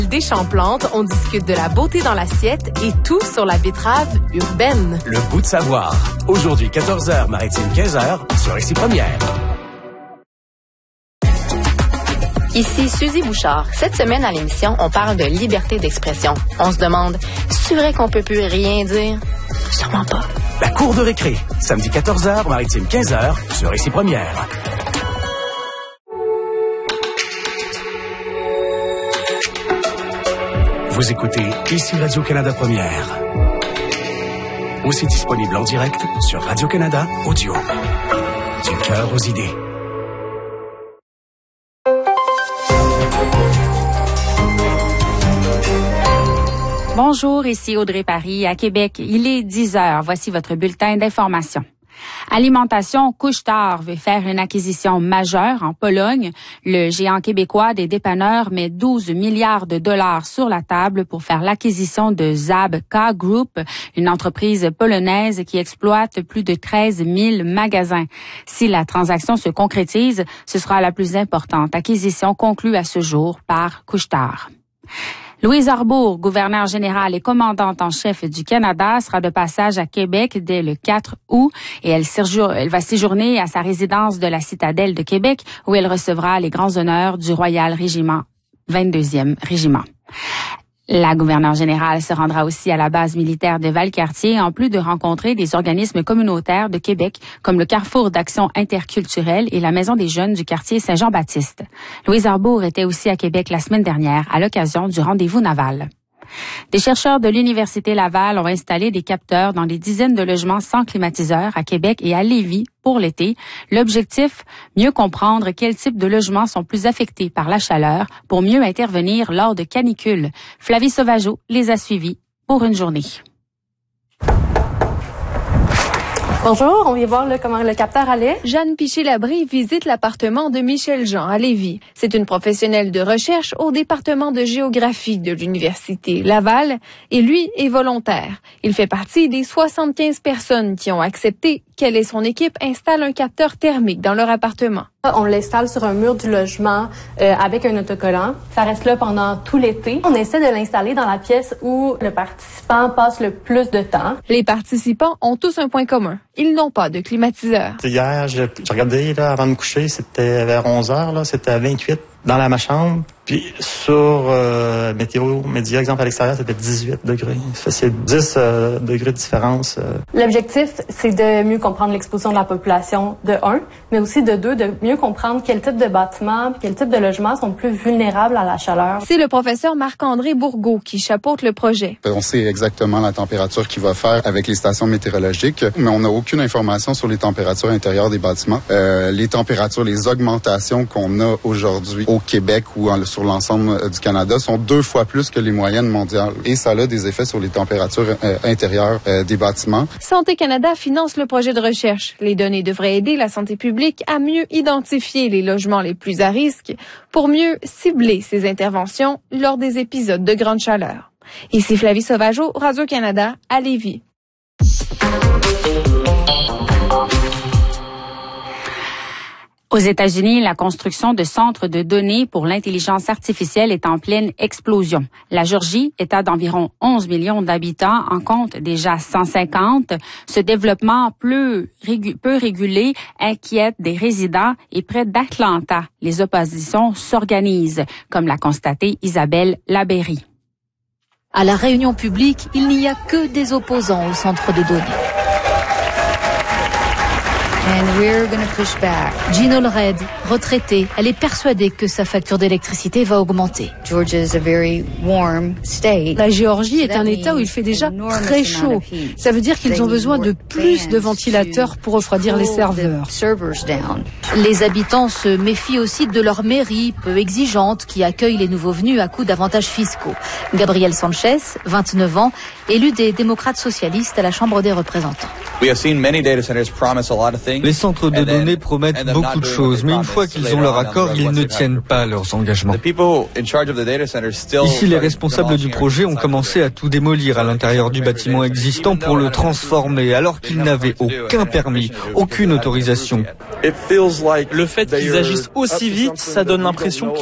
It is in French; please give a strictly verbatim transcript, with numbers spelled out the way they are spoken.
Deschamps-Plantes, on discute de la beauté dans l'assiette et tout sur la betterave urbaine. Le bout de savoir. Aujourd'hui, quatorze heures, Maritime quinze heures, sur Ici Première. Ici Suzy Bouchard. Cette semaine à l'émission, on parle de liberté d'expression. On se demande, c'est vrai qu'on peut plus rien dire? Sûrement pas. La cour de récré. Samedi quatorze heures, Maritime quinze heures, sur Ici Première. Vous écoutez Ici Radio-Canada Première. Aussi disponible en direct sur Radio-Canada Audio. Du cœur aux idées. Bonjour, ici Audrey Paris à Québec. Il est dix heures. Voici votre bulletin d'information. Alimentation Couche-Tard veut faire une acquisition majeure en Pologne. Le géant québécois des dépanneurs met douze milliards de dollars sur la table pour faire l'acquisition de Żabka Group, une entreprise polonaise qui exploite plus de treize mille magasins. Si la transaction se concrétise, ce sera la plus importante acquisition conclue à ce jour par Couche-Tard. Louise Arbour, gouverneure générale et commandante en chef du Canada, sera de passage à Québec dès le quatre août et elle, séjour, elle va séjourner à sa résidence de la Citadelle de Québec où elle recevra les grands honneurs du Royal Régiment, vingt-deuxième Régiment. La gouverneure générale se rendra aussi à la base militaire de Valcartier en plus de rencontrer des organismes communautaires de Québec comme le Carrefour d'action interculturelle et la Maison des jeunes du quartier Saint-Jean-Baptiste. Louise Arbour était aussi à Québec la semaine dernière à l'occasion du rendez-vous naval. Des chercheurs de l'Université Laval ont installé des capteurs dans des dizaines de logements sans climatiseur à Québec et à Lévis pour l'été. L'objectif, mieux comprendre quels types de logements sont plus affectés par la chaleur pour mieux intervenir lors de canicules. Flavie Sauvageau les a suivis pour une journée. Bonjour, on vient voir là, comment le capteur allait. Jeanne Piché-Labrie visite l'appartement de Michel Jean à Lévis. C'est une professionnelle de recherche au département de géographie de l'Université Laval et lui est volontaire. Il fait partie des soixante-quinze personnes qui ont accepté qu'elle et son équipe installent un capteur thermique dans leur appartement. On l'installe sur un mur du logement euh, avec un autocollant. Ça reste là pendant tout l'été. On essaie de l'installer dans la pièce où le participant passe le plus de temps. Les participants ont tous un point commun. Ils n'ont pas de climatiseur. Hier, j'ai regardé là, avant de me coucher, c'était vers onze heures, là, c'était à vingt-huit dans la ma chambre. Puis sur euh, Météo Média, exemple à l'extérieur, c'était dix-huit degrés. Ça, c'est dix euh, degrés de différence. Euh. L'objectif, c'est de mieux comprendre l'exposition de la population, de un, mais aussi de deux, de mieux comprendre quel type de bâtiments, quel type de logements sont plus vulnérables à la chaleur. C'est le professeur Marc-André Bourgault qui chapeaute le projet. On sait exactement la température qu'il va faire avec les stations météorologiques, mais on n'a aucune information sur les températures intérieures des bâtiments. Euh, les températures, les augmentations qu'on a aujourd'hui au Québec ou en, sur l'ensemble du Canada sont deux fois plus que les moyennes mondiales. Et ça a des effets sur les températures euh, intérieures euh, des bâtiments. Santé Canada finance le projet de recherche. Les données devraient aider la santé publique à mieux identifier les logements les plus à risque pour mieux cibler ces interventions lors des épisodes de grande chaleur. Ici Flavie Sauvageau, Radio-Canada, à Lévis. Aux États-Unis, la construction de centres de données pour l'intelligence artificielle est en pleine explosion. La Géorgie, État d'environ onze millions d'habitants, en compte déjà cent cinquante. Ce développement peu, régu- peu régulé inquiète des résidents et près d'Atlanta, les oppositions s'organisent, comme l'a constaté Isabelle Labéry. À la réunion publique, il n'y a que des opposants au centre de données. And we're gonna push back. Jean Allred, retraitée, elle est persuadée que sa facture d'électricité va augmenter. Georgia is a very warm state. La Géorgie est un État où il fait déjà très chaud. Ça veut dire qu'ils ont besoin de plus de ventilateurs pour refroidir les serveurs. Les habitants se méfient aussi de leur mairie peu exigeante qui accueille les nouveaux venus à coups d'avantages fiscaux. Gabriel Sanchez, vingt-neuf ans, élu des démocrates socialistes à la Chambre des représentants. Les centres de données promettent beaucoup de choses, mais une fois qu'ils ont leur accord, ils ne tiennent pas leurs engagements. Ici, les responsables du projet ont commencé à tout démolir à l'intérieur du bâtiment existant pour le transformer, alors qu'ils n'avaient aucun permis, aucune autorisation. Le fait qu'ils agissent aussi vite, ça donne l'impression